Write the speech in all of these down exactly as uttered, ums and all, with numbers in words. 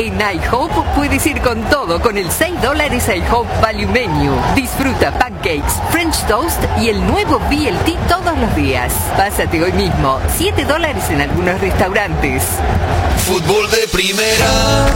En iHope puedes ir con todo con el seis dólares iHope Value Menu. Disfruta pancakes, French toast y el nuevo B L T todos los días. Pásate hoy mismo. siete dólares en algunos restaurantes. Fútbol de primera.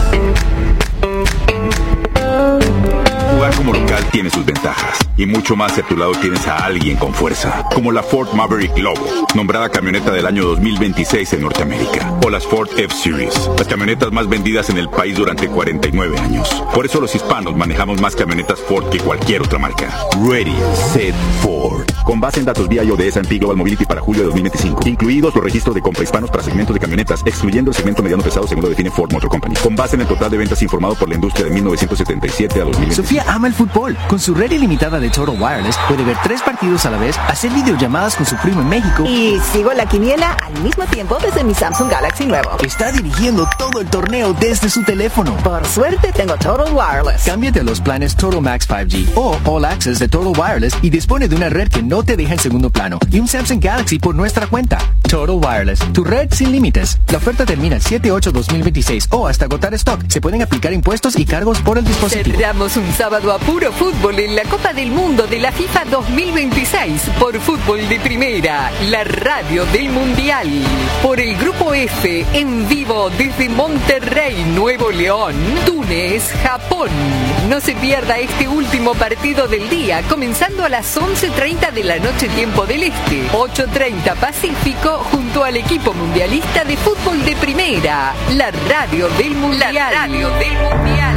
Jugar como local tiene sus ventajas, y mucho más si a tu lado tienes a alguien con fuerza, como la Ford Maverick Lobo, nombrada camioneta del año dos mil veintiséis en Norteamérica, o las Ford F-Series, las camionetas más vendidas en el país durante cuarenta y nueve años. Por eso los hispanos manejamos más camionetas Ford que cualquier otra marca. Ready, Set, Ford. Con base en datos vía I O de S and P Global Mobility para julio de dos mil veinticinco, incluidos los registros de compra hispanos para segmentos de camionetas, excluyendo el segmento mediano pesado según lo define Ford Motor Company. Con base en el total de ventas informado por la industria de mil novecientos setenta y siete a dos mil veinticinco. Sofía ama el fútbol. Con su red ilimitada de Total Wireless puede ver tres partidos a la vez, hacer videollamadas con su primo en México y sigo la quiniela al mismo tiempo desde mi Samsung Galaxy nuevo. Está dirigiendo todo el torneo desde su teléfono. Por suerte tengo Total Wireless. Cámbiate a los planes Total Max cinco G o All Access de Total Wireless y dispone de una red que no te deja en segundo plano y un Samsung Galaxy por nuestra cuenta. Total Wireless, tu red sin límites. La oferta termina el siete ocho dos mil veintiséis o hasta agotar stock. Se pueden aplicar impuestos y cargos por el dispositivo. Cerramos un sábado a puro fútbol en la Copa del Mundo de la FIFA dos mil veintiséis por Fútbol de Primera, la radio del Mundial. Por el Grupo F, en vivo desde Monterrey, Nuevo León, Túnez, Japón. No se pierda este último partido del día, comenzando a las once treinta de la noche tiempo del Este, ocho treinta Pacífico, junto al equipo mundialista de Fútbol de Primera, la radio del Mundial. La radio del Mundial.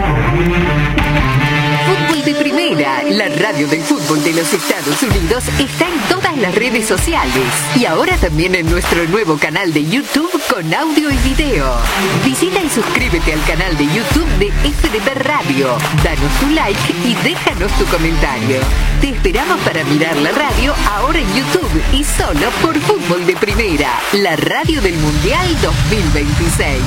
Fútbol de Primera, la radio del fútbol de los Estados Unidos, está en todas las redes sociales y ahora también en nuestro nuevo canal de YouTube con audio y video. Visita y suscríbete al canal de YouTube de F D P Radio, danos tu like y déjanos tu comentario. Te esperamos para mirar la radio ahora en YouTube y solo por Fútbol de Primera, la radio del Mundial dos mil veintiséis.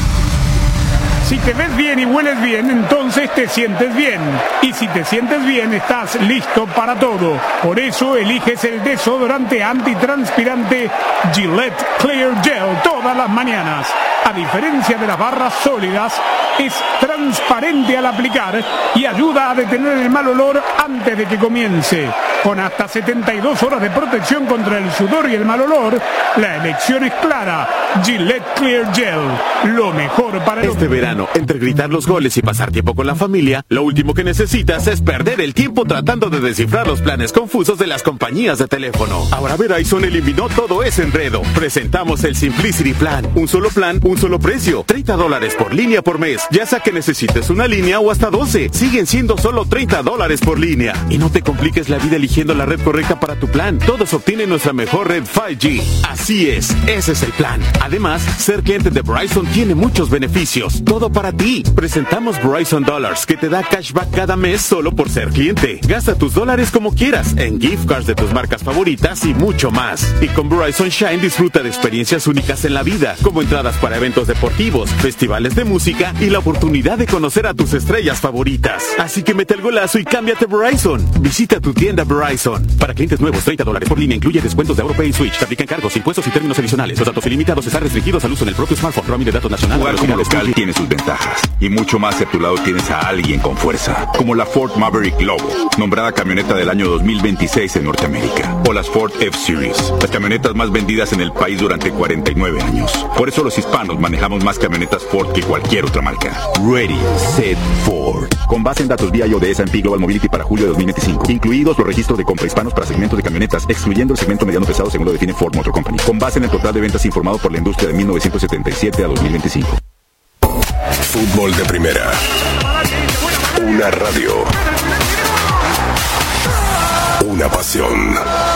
Si te ves bien y hueles bien, entonces te sientes bien. Y si te sientes bien, estás listo para todo. Por eso eliges el desodorante antitranspirante Gillette Clear Gel todas las mañanas. A diferencia de las barras sólidas, es transparente al aplicar y ayuda a detener el mal olor antes de que comience. Con hasta setenta y dos horas de protección contra el sudor y el mal olor, la elección es clara. Gillette Clear Gel, lo mejor para el... Este verano, entre gritar los goles y pasar tiempo con la familia, lo último que necesitas es perder el tiempo tratando de descifrar los planes confusos de las compañías de teléfono. Ahora Verizon eliminó todo ese enredo. Presentamos el Simplicity Plan. Un solo plan, un solo precio. treinta dólares por línea por mes. Ya sea que necesites una línea o hasta doce. Siguen siendo solo treinta dólares por línea. Y no te compliques la vida eligiendo la red correcta para tu plan. Todos obtienen nuestra mejor red cinco G. Así es, ese es el plan. Además, ser cliente de Verizon tiene muchos beneficios. Todo para ti. Presentamos Verizon Dollars, que te da cashback cada mes solo por ser cliente. Gasta tus dólares como quieras, en gift cards de tus marcas favoritas y mucho más. Y con Verizon Shine disfruta de experiencias únicas en la vida, como entradas para eventos deportivos, festivales de música y la oportunidad de conocer a tus estrellas favoritas. Así que mete el golazo y cámbiate a Verizon. Visita tu tienda Verizon. Para clientes nuevos, treinta dólares por línea incluye descuentos de AuroPay y Switch. Se aplican cargos, impuestos y términos adicionales. Los datos ilimitados están restringidos al uso en el propio smartphone. Roaming de datos nacional. Jugar como local tiene sus ventajas, y mucho más si a tu lado tienes a alguien con fuerza, como la Ford Maverick Lobo, nombrada camioneta del año dos mil veintiséis en Norteamérica, o las Ford F-Series, las camionetas más vendidas en el país durante cuarenta y nueve años. Por eso los hispanos manejamos más camionetas Ford que cualquier otra marca. Ready, Set, Ford. Con base en datos vía I O de S and P Global Mobility para julio de dos mil veinticinco, incluidos los registros de compra hispanos para segmentos de camionetas, excluyendo el segmento mediano pesado según lo define Ford Motor Company. Con base en el total de ventas informado por la industria de mil novecientos setenta y siete a dos mil veinticinco. Fútbol de Primera. Una radio. Una pasión.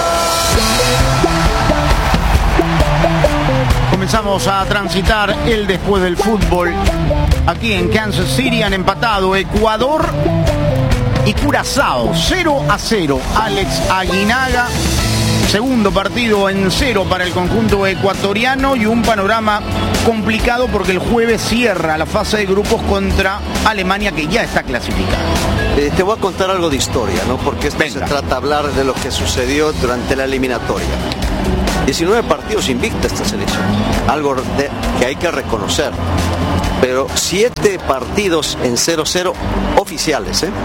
Comenzamos a transitar el después del fútbol. Aquí en Kansas City han empatado Ecuador y Curazao cero a cero. Alex Aguinaga. Segundo partido en cero para el conjunto ecuatoriano y un panorama complicado porque el jueves cierra la fase de grupos contra Alemania, que ya está clasificada. Eh, te voy a contar algo de historia, ¿no? Porque esto Venga. se trata de hablar de lo que sucedió durante la eliminatoria. diecinueve partidos invicta esta selección, algo de, que hay que reconocer. pero siete partidos en cero cero oficiales, ¿eh?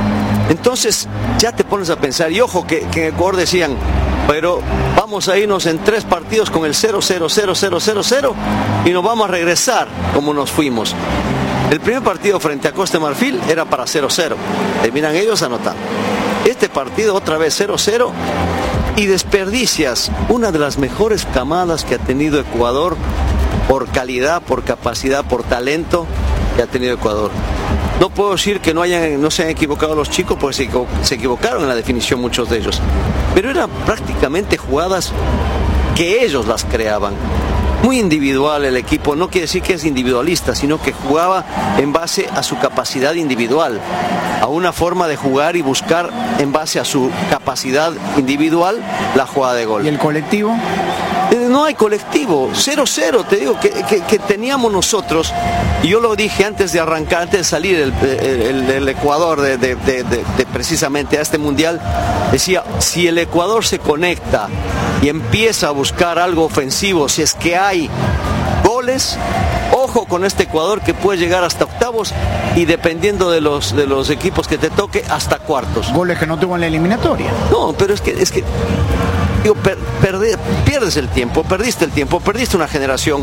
Entonces ya te pones a pensar, y ojo que, que en Ecuador decían, pero vamos a irnos en tres partidos con el cero cero cero cero cero cero y nos vamos a regresar como nos fuimos. El primer partido frente a Costa de Marfil era para cero cero, terminan ellos anotando. Este partido otra vez cero cero y desperdicias una de las mejores camadas que ha tenido Ecuador por calidad, por capacidad, por talento que ha tenido Ecuador. No puedo decir que no, hayan, no se hayan equivocado los chicos, porque se, se equivocaron en la definición muchos de ellos. Pero eran prácticamente jugadas que ellos las creaban. Muy individual el equipo, no quiere decir que es individualista, sino que jugaba en base a su capacidad individual, a una forma de jugar y buscar en base a su capacidad individual la jugada de gol. ¿Y el colectivo? No hay colectivo, cero cero, te digo, que, que, que teníamos nosotros, y yo lo dije antes de arrancar, antes de salir el, el, el Ecuador de, de, de, de, de precisamente a este mundial, decía, si el Ecuador se conecta y empieza a buscar algo ofensivo, si es que hay goles, ojo con este Ecuador que puede llegar hasta octavos y dependiendo de los, de los equipos que te toque, hasta cuartos. Goles que no tuvo en la eliminatoria. No, pero es que... Es que Per, perde, pierdes el tiempo, perdiste el tiempo, perdiste una generación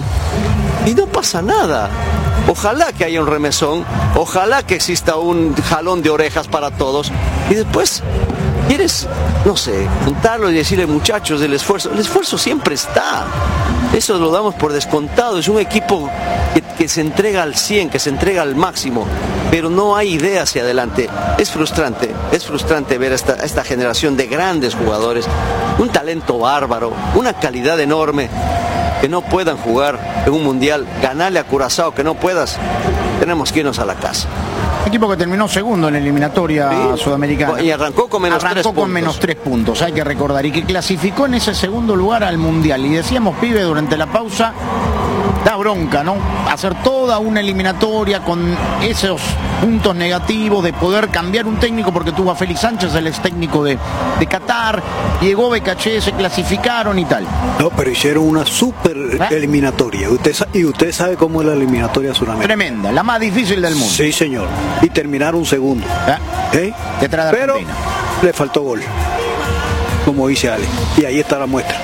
y no pasa nada. Ojalá que haya un remesón, ojalá que exista un jalón de orejas para todos y después quieres, no sé, juntarlo y decirle, muchachos, el esfuerzo, el esfuerzo siempre está, eso lo damos por descontado, es un equipo que, que se entrega al cien, que se entrega al máximo, pero no hay idea hacia adelante. Es frustrante, es frustrante ver a esta, a esta generación de grandes jugadores, un talento bárbaro, una calidad enorme, que no puedan jugar en un mundial, ganarle a Curazao, que no puedas, tenemos que irnos a la casa. Equipo que terminó segundo en la eliminatoria sí. sudamericana. Y arrancó con menos arrancó tres con puntos. menos tres puntos, hay que recordar, y que clasificó en ese segundo lugar al mundial. Y decíamos, pibe, durante la pausa, da bronca, ¿no? Hacer toda una eliminatoria con esos puntos negativos, de poder cambiar un técnico, porque tuvo a Félix Sánchez, el ex técnico de, de Qatar, llegó Becaché, se clasificaron y tal. No, pero hicieron una súper ¿Eh? eliminatoria. Usted, y usted sabe cómo es la eliminatoria sudamericana. Tremenda, la más difícil del mundo. Sí, señor. Y terminaron segundo. ¿Eh? ¿Eh? Detrás de pero Argentina. Le faltó gol, como dice Ale. Y ahí está la muestra.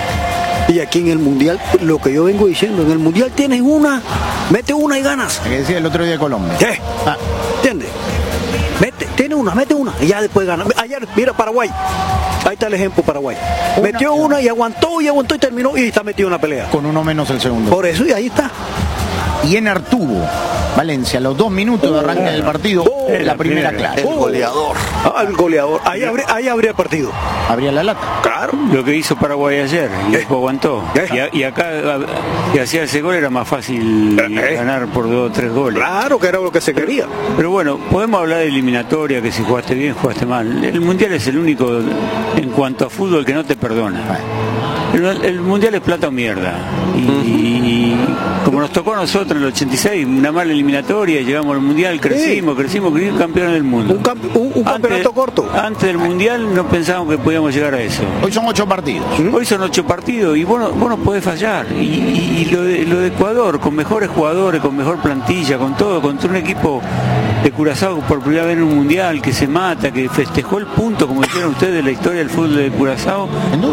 Y aquí en el Mundial, lo que yo vengo diciendo, en el Mundial tienes una, mete una y ganas. Que decía el otro día de Colombia. ¿Eh? Ah. ¿Entiendes? Mete, tiene una, mete una y ya después gana. Ayer, mira Paraguay. Ahí está el ejemplo, Paraguay. Una, metió una y aguantó y aguantó y terminó y está metido en una pelea. Con uno menos el segundo. Por eso, y ahí está. Y en Artubo, Valencia, a los dos minutos de arranque del partido, oh, la, la primera, primera clase. El goleador. Ah, el goleador. Ahí habría, ahí habría el partido. Habría la lata. Claro. Lo que hizo Paraguay ayer, y ¿Eh? después aguantó. ¿Eh? Y, y acá, si hacía ese gol, era más fácil ¿Eh? ganar por dos o tres goles. Claro, que era lo que se quería. Pero bueno, podemos hablar de eliminatoria, que si jugaste bien, jugaste mal. El Mundial es el único, en cuanto a fútbol, que no te perdona. El, el Mundial es plata o mierda. Y, y como nos tocó a nosotros en el ochenta y seis, una mala eliminatoria, llegamos al Mundial, crecimos, sí. crecimos, crecimos campeones del mundo. Un, camp un, un campeonato antes, corto. Antes del Mundial no pensábamos que podíamos llegar a eso. Hoy son ocho partidos. ¿Mm? Hoy son ocho partidos y vos no, vos no podés fallar. Y, y, y lo, de, lo de Ecuador, con mejores jugadores, con mejor plantilla, con todo, contra un equipo de Curazao por primera vez en un Mundial, que se mata, que festejó el punto, como dijeron ustedes, de la historia del fútbol de Curazao,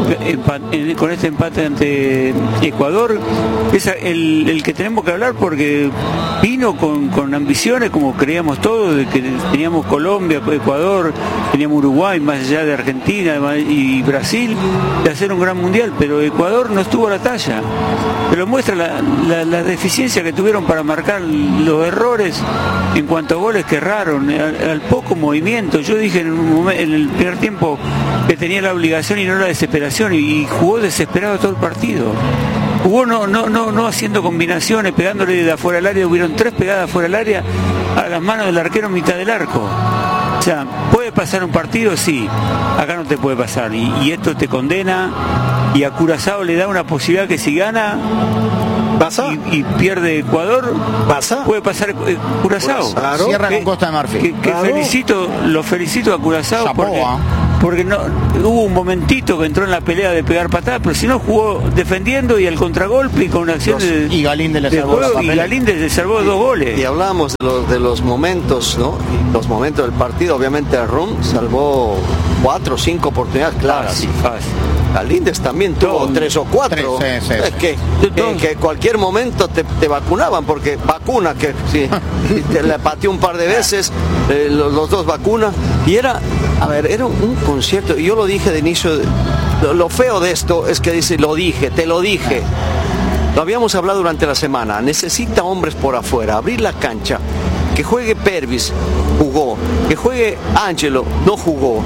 con este empate ante Ecuador, es el, el que tenemos que hablar, porque vino con, con ambiciones, como creíamos todos, de que teníamos Colombia, Ecuador, teníamos Uruguay, más allá de Argentina y Brasil, de hacer un gran Mundial, pero Ecuador no estuvo a la talla. Pero muestra la, la, la deficiencia que tuvieron para marcar los errores en cuanto a goles que erraron, al, al poco movimiento. Yo dije en, un momento, en el primer tiempo que tenía la obligación y no la desesperación, y, y jugó desesperado todo el partido. Jugó no, no, no, no haciendo combinaciones, pegándole de afuera del área. Hubieron tres pegadas afuera del área a las manos del arquero en mitad del arco. O sea, ¿puede pasar un partido? Sí, acá no te puede pasar, y, y esto te condena, y a Curazao le da una posibilidad que si gana ¿Pasa? Y, y pierde Ecuador, ¿Pasa? puede pasar eh, Curazao. Claro. Cierra con Costa de Marfil. Que, que claro. felicito, lo felicito a Curazao porque, porque no hubo un momentito que entró en la pelea de pegar patadas, pero si no jugó defendiendo y al contragolpe y con una acción Los, de, y Galíndez le de salvó juego, la y Galíndez le salvó dos goles. Y hablamos de los, de los momentos, ¿no? Los momentos del partido. Obviamente Rum salvó cuatro o cinco oportunidades claras. Fácil, fácil. Galíndez también tuvo Todo, tres o cuatro. Tres, sí, sí, es sí. que, que, que cualquier momento te, te vacunaban, porque vacuna, que sí, te le pateó un par de veces, eh, los, los dos vacunas. Y era, a ver, era un concierto. Y yo lo dije de inicio. De, lo, lo feo de esto es que dice, lo dije, te lo dije. Lo habíamos hablado durante la semana. Necesita hombres por afuera, abrir la cancha. Que juegue Pervis, jugó. Que juegue Ángelo, no jugó.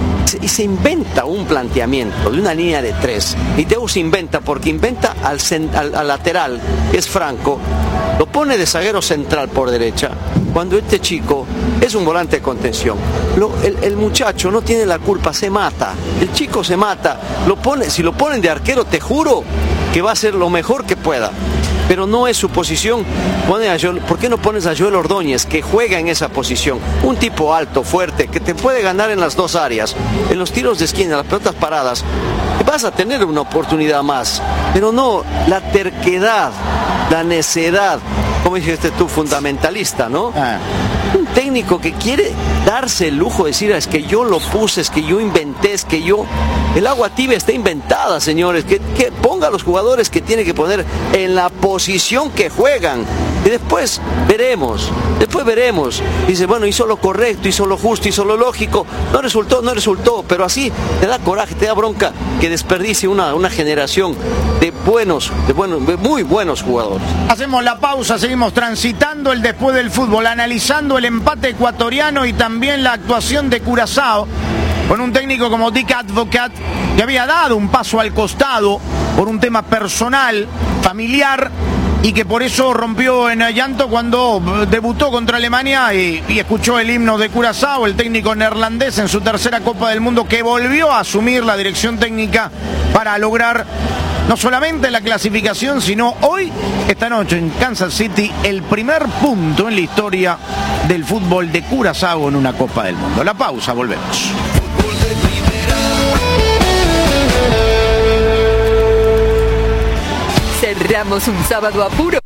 Y se inventa un planteamiento de una línea de tres. Y Deus inventa, porque inventa al, al, al lateral, que es Franco, lo pone de zaguero central por derecha, cuando este chico es un volante de contención. Lo, el, el muchacho no tiene la culpa, se mata. El chico se mata. Lo pone, si lo ponen de arquero, te juro que va a ser lo mejor que pueda. Pero no es su posición. Pone a Joel, ¿por qué no pones a Joel Ordóñez, que juega en esa posición? Un tipo alto, fuerte, que te puede ganar en las dos áreas, en los tiros de esquina, las pelotas paradas. Vas a tener una oportunidad más. Pero no, la terquedad, la necedad, como dijiste tú, fundamentalista, ¿no? Ah. Un técnico que quiere darse el lujo de decir, es que yo lo puse, es que yo inventé, es que yo... El agua tibia está inventada, señores. Que, que ponga a los jugadores que tiene que poner en la posición que juegan. Y después veremos, después veremos. Dice, bueno, hizo lo correcto, hizo lo justo, hizo lo lógico. No resultó, no resultó. Pero así te da coraje, te da bronca que desperdicie una, una generación de buenos, de buenos, de muy buenos jugadores. Hacemos la pausa, seguimos transitando el después del fútbol, analizando el empate ecuatoriano y también la actuación de Curazao, con un técnico como Dick Advocat, que había dado un paso al costado por un tema personal, familiar, y que por eso rompió en llanto cuando debutó contra Alemania y, y escuchó el himno de Curazao, el técnico neerlandés en su tercera Copa del Mundo, que volvió a asumir la dirección técnica para lograr no solamente la clasificación, sino hoy, esta noche en Kansas City, el primer punto en la historia del fútbol de Curazao en una Copa del Mundo. La pausa, volvemos. Cerramos un sábado a puro